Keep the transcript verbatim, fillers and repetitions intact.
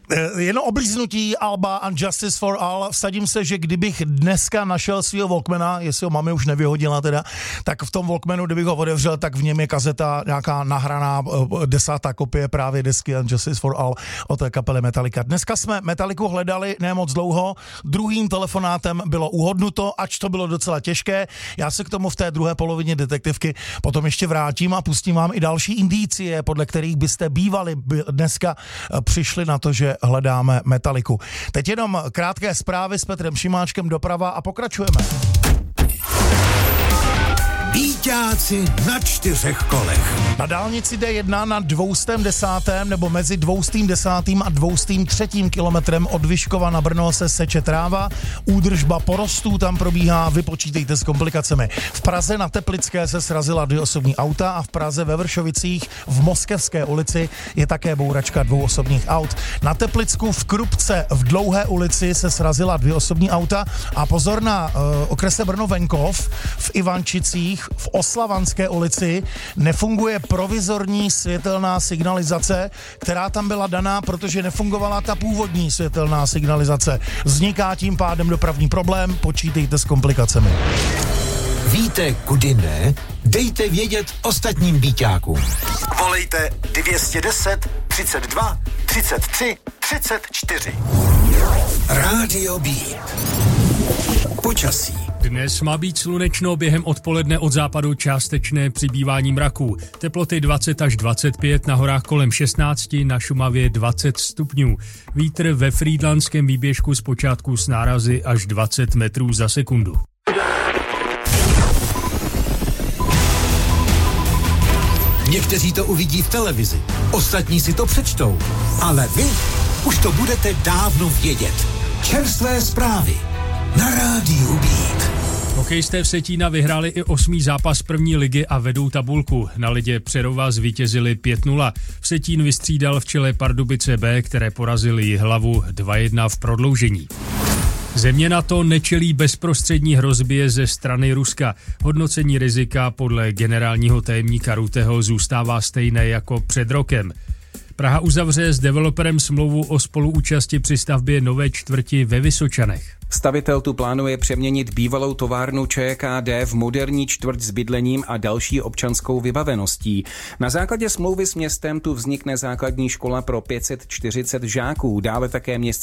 Jen oblíznutí Alba and Justice for All. Vsadím se, že kdybych dneska našel svýho Walkmana, jestli ho mami už nevyhodila teda, tak v tom Walkmanu, kdybych ho otevřel, tak v něm je kazeta, nějaká nahraná desátá kopie právě desky and Justice for All od té kapely Metallica. Dneska jsme Metalliku hledali ne moc dlouho, druhým telefonátem bylo uhodnuto, ač to bylo docela těžké. Já se k tomu v té druhé polovině detektivky potom ještě vrátím a pustím vám i další indicie, podle kterých byste bývali dneska přišli na to, že hledáme Metalliku. Teď jenom krátké zprávy s Petrem Šimáčkem doprava a pokračujeme. Víťáci na čtyřech kolech. Na dálnici D jedna na dvoustém desátém nebo mezi dvoustým desátým a dvoustým třetím kilometrem od Vyškova na Brno se seče tráva, údržba porostů tam probíhá, vypočítejte s komplikacemi. V Praze na Teplické se srazila dvě osobní auta a v Praze ve Vršovicích v Moskevské ulici je také bouračka dvou osobních aut. Na Teplicku v Krupce v Dlouhé ulici se srazila dvě osobní auta a pozor na uh, okrese Brno Venkov v Ivančicích v Oslavanské ulici nefunguje provizorní světelná signalizace, která tam byla daná, protože nefungovala ta původní světelná signalizace. Vzniká tím pádem dopravní problém, počítejte s komplikacemi. Víte, kudy ne? Dejte vědět ostatním víťákům. Volejte dvě stě deset, třicet dva, třicet tři, třicet čtyři. Rádio Beat. Počasí. Dnes má být slunečno, během odpoledne od západu částečné přibývání mraků. Teploty dvacet až dvacet pět, na horách kolem šestnáct, na Šumavě dvacet stupňů. Vítr ve frýdlantském výběžku zpočátku s nárazy až dvacet metrů za sekundu. Někteří to uvidí v televizi, ostatní si to přečtou, ale vy už to budete dávno vědět. Čerstvé zprávy na Rádiu Beat. Hokejisté Vsetína vyhráli i osmý zápas první ligy a vedou tabulku. Na ledě Přerova zvítězili pět nula. Vsetín vystřídal v čele Pardubice B, které porazili Jihlavu dva jedna v prodloužení. Země NATO nečelí bezprostřední hrozbě ze strany Ruska. Hodnocení rizika podle generálního tajemníka Rutteho zůstává stejné jako před rokem. Praha uzavře s developerem smlouvu o spoluúčasti při stavbě nové čtvrti ve Vysočanech. Stavitel tu plánuje přeměnit bývalou továrnu ČKD v moderní čtvrť s bydlením a další občanskou vybaveností. Na základě smlouvy s městem tu vznikne základní škola pro pět set čtyřicet žáků, dále také městské